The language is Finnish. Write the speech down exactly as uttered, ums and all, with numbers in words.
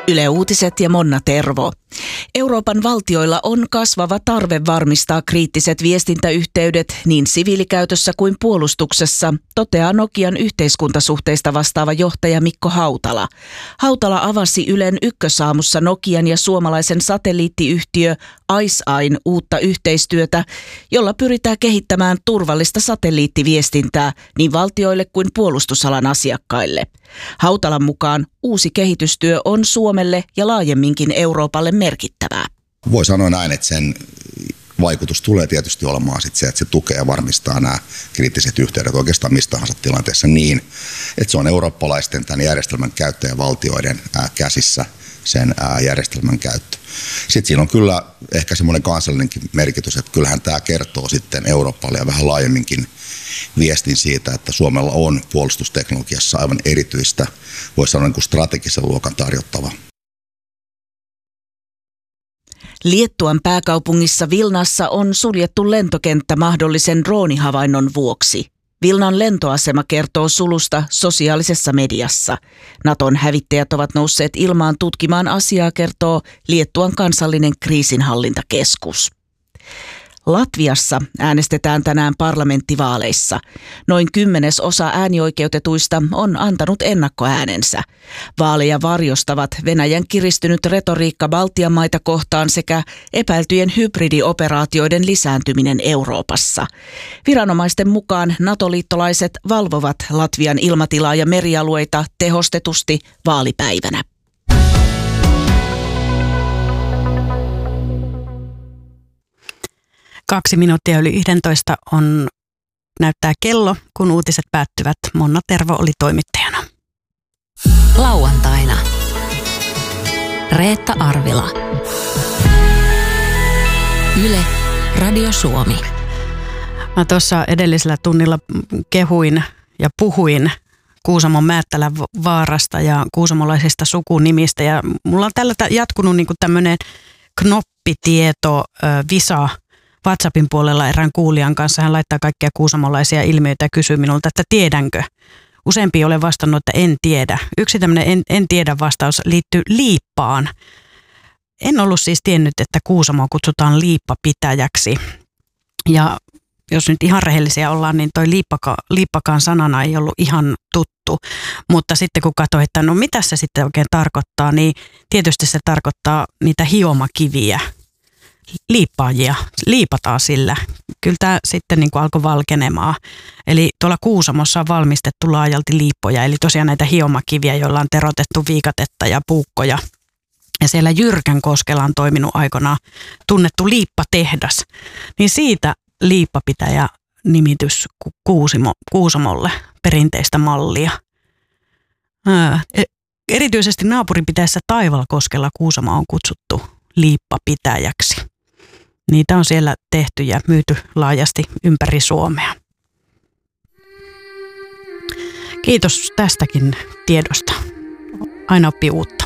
Yle Uutiset ja Monna Tervo. Euroopan valtioilla on kasvava tarve varmistaa kriittiset viestintäyhteydet niin siviilikäytössä kuin puolustuksessa, toteaa Nokian yhteiskuntasuhteista vastaava johtaja Mikko Hautala. Hautala avasi Ylen Ykkösaamussa Nokian ja suomalaisen satelliittiyhtiö ICEYEn uutta yhteistyötä, jolla pyritään kehittämään turvallista satelliittiviestintää niin valtioille kuin puolustusalan asiakkaille. Hautalan mukaan uusi kehitystyö on Suomelle ja laajemminkin Euroopalle merkittävää. Voi sanoa näin, että sen vaikutus tulee tietysti olemaan sit se, että se tukee ja varmistaa nämä kriittiset yhteydet oikeastaan mistä tahansa tilanteessa niin, että se on eurooppalaisten tämän järjestelmän käyttäjävaltioiden käsissä sen järjestelmän käyttö. Sitten siinä on kyllä ehkä semmoinen kansallinenkin merkitys, että kyllähän tämä kertoo sitten Euroopalle ja vähän laajemminkin viestin siitä, että Suomella on puolustusteknologiassa aivan erityistä, voisi sanoa niin kuin strategisen luokan tarjottava. Liettuan pääkaupungissa Vilnassa on suljettu lentokenttä mahdollisen droonihavainnon vuoksi. Vilnan lentoasema kertoo sulusta sosiaalisessa mediassa. Naton hävittäjät ovat nousseet ilmaan tutkimaan asiaa, kertoo Liettuan kansallinen kriisinhallintakeskus. Latviassa äänestetään tänään parlamenttivaaleissa. Noin kymmenes osa äänioikeutetuista on antanut ennakkoäänensä. Vaaleja varjostavat Venäjän kiristynyt retoriikka Baltian maita kohtaan sekä epäiltyjen hybridioperaatioiden lisääntyminen Euroopassa. Viranomaisten mukaan NATO-liittolaiset valvovat Latvian ilmatilaa ja merialueita tehostetusti vaalipäivänä. Kaksi minuuttia yli yhdentoista on näyttää kello, kun uutiset päättyvät. Monna Tervo oli toimittajana. Lauantaina. Reetta Arvila. Yle, Radio Suomi. Mä tuossa edellisellä tunnilla kehuin ja puhuin Kuusamon Määttälän vaarasta ja kuusamolaisista sukunimistä. Ja mulla on tällä jatkunut niinku tämmöinen knoppitieto, visa WhatsAppin puolella erään kuulijan kanssa. Hän laittaa kaikkia kuusamolaisia ilmiöitä ja kysyy minulta, että tiedänkö. Useampi olen vastannut, että en tiedä. Yksi tämmöinen en, en tiedä vastaus liittyy liippaan. En ollut siis tiennyt, että Kuusamoa kutsutaan liippapitäjäksi. Ja jos nyt ihan rehellisiä ollaan, niin toi liippaka, liippakaan sanana ei ollut ihan tuttu. Mutta sitten kun katsoin, että no mitä se sitten oikein tarkoittaa, niin tietysti se tarkoittaa niitä hiomakiviä. Liippaajia, liipataan sillä. Kyllä tämä sitten niin kuin alkoi valkenemaan. Eli tuolla Kuusamossa on valmistettu laajalti liippoja, eli tosiaan näitä hiomakiviä, joilla on terotettu viikatetta ja puukkoja. Ja siellä Jyrkänkoskella on toiminut aikanaan tunnettu liippatehdas. Niin siitä liippapitäjä nimitys Kuusimo, Kuusamolle, perinteistä mallia. Ää, erityisesti naapuripitäjässä Taivalkoskella Kuusamo on kutsuttu liippapitäjäksi. Niitä on siellä tehty ja myyty laajasti ympäri Suomea. Kiitos tästäkin tiedosta. Aina oppii uutta.